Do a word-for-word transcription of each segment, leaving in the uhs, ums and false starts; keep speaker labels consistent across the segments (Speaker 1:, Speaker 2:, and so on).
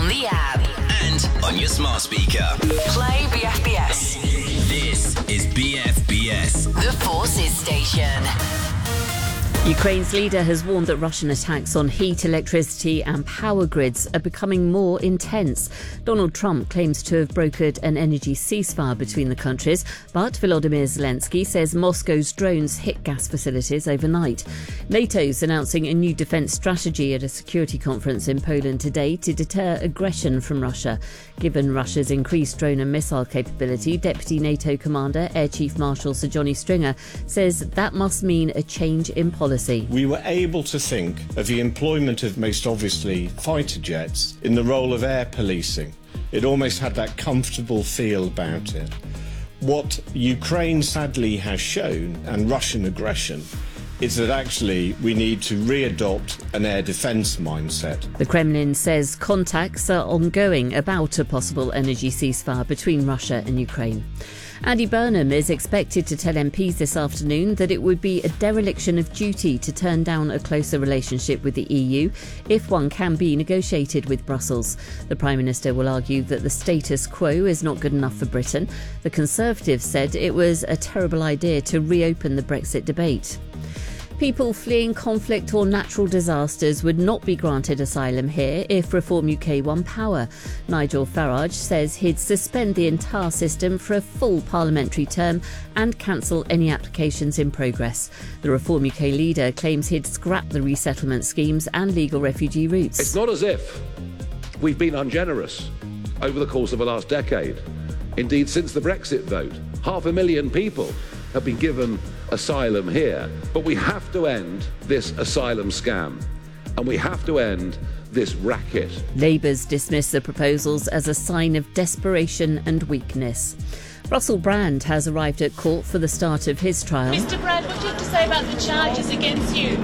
Speaker 1: on the app
Speaker 2: and on your smart speaker.
Speaker 1: Play B F B S.
Speaker 2: This is B F B S,
Speaker 1: The Forces Station.
Speaker 3: Ukraine's leader has warned that Russian attacks on heat, electricity and power grids are becoming more intense. Donald Trump claims to have brokered an energy ceasefire between the countries, but Volodymyr Zelensky says Moscow's drones hit gas facilities overnight. NATO's announcing a new defence strategy at a security conference in Poland today to deter aggression from Russia. Given Russia's increased drone and missile capability, Deputy NATO Commander Air Chief Marshal Sir Johnny Stringer says that must mean a change in policy.
Speaker 4: We were able to think of the employment of, most obviously, fighter jets in the role of air policing. It almost had that comfortable feel about it. What Ukraine sadly has shown, and Russian aggression, is that actually we need to re-adopt an air defence mindset.
Speaker 3: The Kremlin says contacts are ongoing about a possible energy ceasefire between Russia and Ukraine. Andy Burnham is expected to tell M Ps this afternoon that it would be a dereliction of duty to turn down a closer relationship with the E U if one can be negotiated with Brussels. The Prime Minister will argue that the status quo is not good enough for Britain. The Conservatives said it was a terrible idea to reopen the Brexit debate. People fleeing conflict or natural disasters would not be granted asylum here if Reform U K won power. Nigel Farage says he'd suspend the entire system for a full parliamentary term and cancel any applications in progress. The Reform U K leader claims he'd scrap the resettlement schemes and legal refugee routes.
Speaker 5: It's not as if we've been ungenerous over the course of the last decade. Indeed, since the Brexit vote, half a million people have been given asylum here. But we have to end this asylum scam, and we have to end this racket.
Speaker 3: Labour's dismissed the proposals as a sign of desperation and weakness. Russell Brand has arrived at court for the start of his trial.
Speaker 6: Mister Brand, what do you have to say about the charges against you?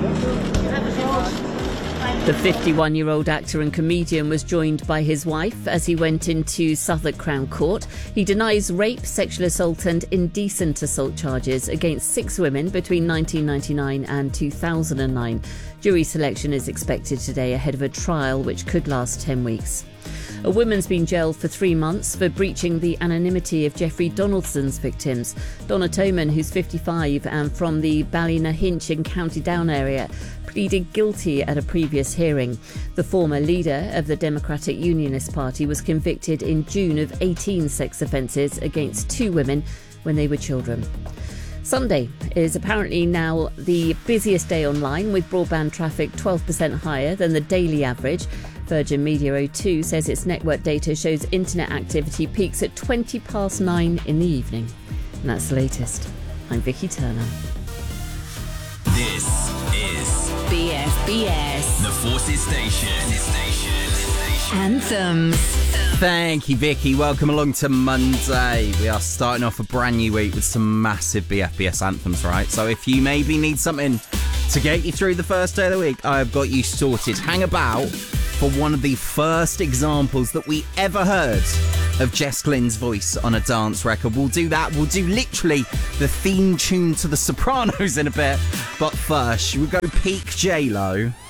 Speaker 3: The fifty-one-year-old actor and comedian was joined by his wife as he went into Southwark Crown Court. He denies rape, sexual assault and indecent assault charges against six women between nineteen ninety-nine and two thousand nine. Jury selection is expected today ahead of a trial which could last ten weeks. A woman's been jailed for three months for breaching the anonymity of Jeffrey Donaldson's victims. Donna Toman, who's fifty-five and from the Ballynahinch in County Down area, pleaded guilty at a previous hearing. The former leader of the Democratic Unionist Party was convicted in June of eighteen sex offences against two women when they were children. Sunday is apparently now the busiest day online, with broadband traffic twelve percent higher than the daily average. Virgin Media O two says its network data shows internet activity peaks at twenty past nine in the evening. And that's the latest. I'm Vicky Turner.
Speaker 2: This is
Speaker 1: B F B S.
Speaker 2: The Forces Station.
Speaker 1: Anthems.
Speaker 7: Thank you, Vicky. Welcome along to Monday. We are starting off a brand new week with some massive B F B S anthems, right? So if you maybe need something to get you through the first day of the week, I've got you sorted. Hang about for one of the first examples that we ever heard of Jess Glynne's voice on a dance record. We'll do that. We'll do literally the theme tune to The Sopranos in a bit. But first, should we go peak J-Lo?